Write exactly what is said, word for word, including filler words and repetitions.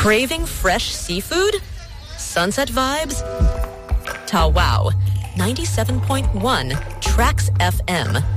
Craving fresh seafood? Sunset vibes? Ta wow. ninety-seven point one Trax F M.